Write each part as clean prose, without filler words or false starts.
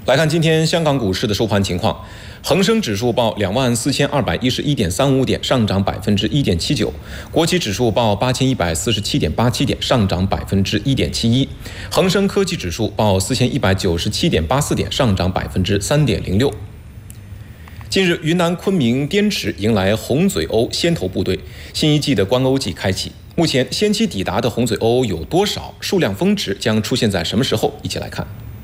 来看今天香港股市的收盘情况，恒生指数报24,211.35点，上涨1.79%；国企指数报8,147.87点，上涨1.71%；恒生科技指数报4,197.84点，上涨3.06%。近日，云南昆明滇池迎来红嘴鸥先头部队，新一季的观鸥季开启。目前先期抵达的红嘴鸥有多少？数量峰值将出现在什么时候？一起来看。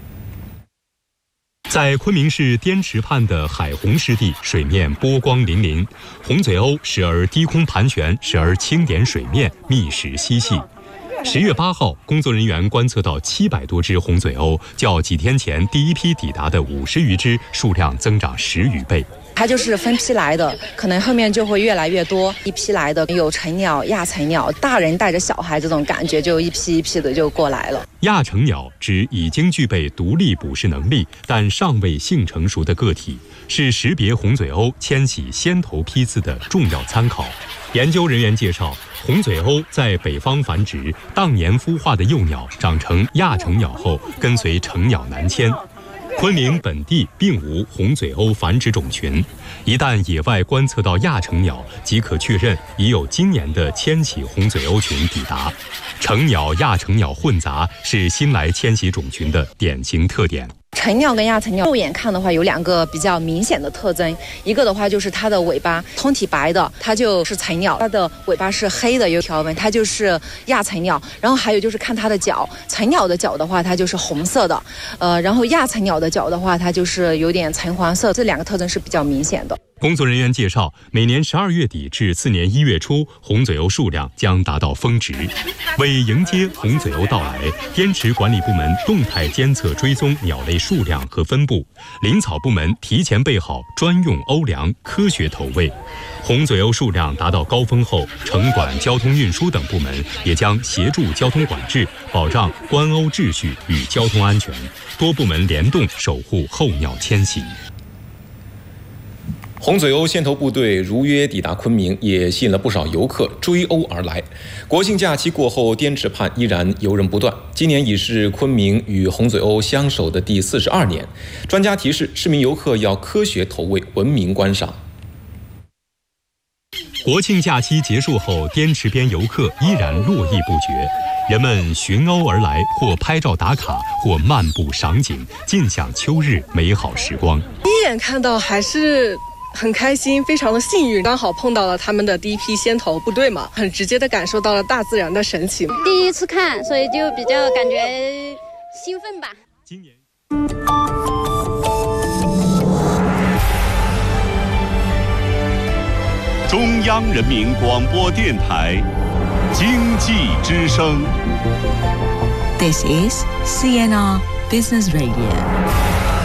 在昆明市滇池畔的海虹湿地，水面波光粼粼，红嘴鸥时而低空盘旋，时而轻点水面，觅食嬉戏。10月8号，工作人员观测到700多只红嘴鸥，较几天前第一批抵达的50余只数量增长10余倍。 它就是分批来的，可能后面就会越来越多。一批来的有成鸟、亚成鸟，大人带着小孩这种感觉，就一批一批的就过来了。 亚成鸟指已经具备独立捕食能力，但尚未性成熟的个体，是识别红嘴鸥迁徙先头批次的重要参考。研究人员介绍，红嘴鸥在北方繁殖，当年孵化的幼鸟长成亚成鸟后，跟随成鸟南迁。昆明本地并无红嘴鸥繁殖种群，一旦野外观测到亚成鸟，即可确认已有今年的迁徙红嘴鸥群抵达。成鸟亚成鸟混杂是新来迁徙种群的典型特点。 成鸟跟亚成鸟肉眼看的话，有2个比较明显的特征。一个的话就是它的尾巴通体白的，它就是成鸟；它的尾巴是黑的有条纹，它就是亚成鸟。然后还有就是看它的脚，成鸟的脚的话，它就是红色的，然后亚成鸟的脚的话，它就是有点橙黄色。这2个特征是比较明显的。 工作人员介绍，每年12月底至次年1月初，红嘴鸥数量将达到峰值。为迎接红嘴鸥到来，滇池管理部门动态监测追踪鸟类数量和分布，林草部门提前备好专用鸥粮，科学投喂。红嘴鸥数量达到高峰后，城管、交通运输等部门也将协助交通管制，保障观鸥秩序与交通安全，多部门联动守护候鸟迁徙。 红嘴鸥先头部队如约抵达昆明，也吸引了不少游客追鸥而来。国庆假期过后，滇池畔依然游人不断。今年已是昆明与红嘴鸥相守的第42年。专家提示，市民游客要科学投喂，文明观赏。 国庆假期结束后，滇池边游客依然络绎不绝，人们寻鸥而来，或拍照打卡，或漫步赏景，尽享秋日美好时光。 一眼看到还是很开心，非常的幸运，刚好碰到了他们的第一批先头部队嘛，很直接的感受到了大自然的神奇。 第一次看，所以就比较感觉兴奋吧。 今年中央人民广播电台经济之声。 This is CNR Business Radio.